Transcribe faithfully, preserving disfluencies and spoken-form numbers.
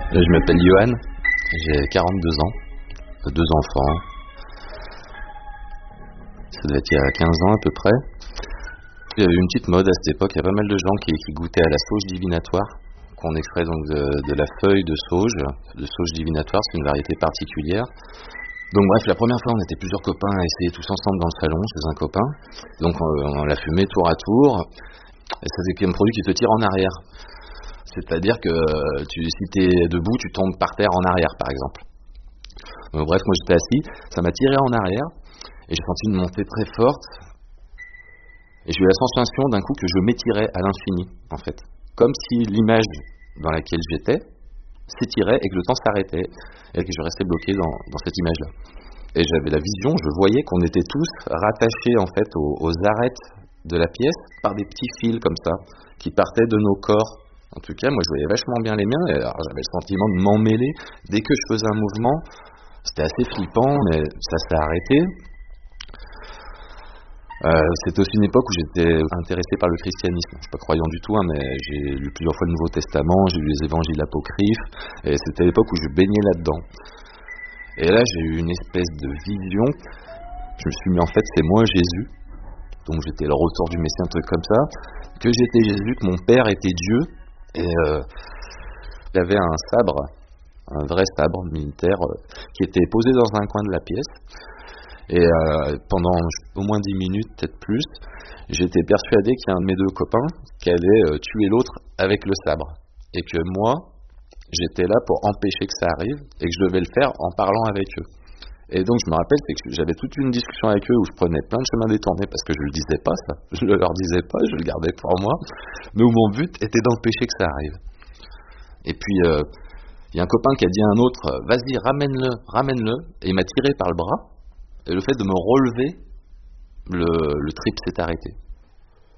Je m'appelle Johan, j'ai quarante-deux ans, deux enfants. Ça devait être il y a quinze ans à peu près. Il y avait une petite mode à cette époque, il y a pas mal de gens qui, qui goûtaient à la sauge divinatoire, qu'on extrait donc de, de la feuille de sauge, de sauge divinatoire, c'est une variété particulière. Donc bref, la première fois on était plusieurs copains à essayer tous ensemble dans le salon chez un copain. Donc on, on l'a fumé tour à tour, et ça c'est un produit qui te tire en arrière. C'est-à-dire que tu, si tu es debout, tu tombes par terre en arrière, par exemple. Donc, bref, moi j'étais assis, ça m'a tiré en arrière, et j'ai senti une montée très forte, et j'ai eu la sensation d'un coup que je m'étirais à l'infini, en fait. Comme si l'image dans laquelle j'étais s'étirait et que le temps s'arrêtait, et que je restais bloqué dans, dans cette image-là. Et j'avais la vision, je voyais qu'on était tous rattachés, en fait, aux, aux arêtes de la pièce par des petits fils comme ça, qui partaient de nos corps. En tout cas, moi, je voyais vachement bien les miens, et alors, j'avais le sentiment de m'emmêler. Dès que je faisais un mouvement, c'était assez flippant, mais ça s'est arrêté. Euh, c'était aussi une époque où j'étais intéressé par le christianisme. Je ne suis pas croyant du tout, hein, mais j'ai lu plusieurs fois le Nouveau Testament, j'ai lu les évangiles apocryphes, et c'était l'époque où je baignais là-dedans. Et là, j'ai eu une espèce de vision. Je me suis mis, en fait, c'est moi Jésus. Donc j'étais le retour du Messie, un truc comme ça. Que j'étais Jésus, que mon père était Dieu. Et euh, il y avait un sabre, un vrai sabre militaire, euh, qui était posé dans un coin de la pièce. Et euh, pendant au moins dix minutes, peut-être plus, j'étais persuadé qu'il y a un de mes deux copains qui allait euh, tuer l'autre avec le sabre. Et que moi, j'étais là pour empêcher que ça arrive, et que je devais le faire en parlant avec eux. Et donc je me rappelle, c'est que j'avais toute une discussion avec eux où je prenais plein de chemins détournés parce que je ne le disais pas, ça. Je ne leur disais pas, je le gardais pour moi. Mais où mon but était d'empêcher que ça arrive. Et puis, il euh, y a un copain qui a dit à un autre, vas-y, ramène-le, ramène-le. Et il m'a tiré par le bras. Et le fait de me relever, le, le trip s'est arrêté.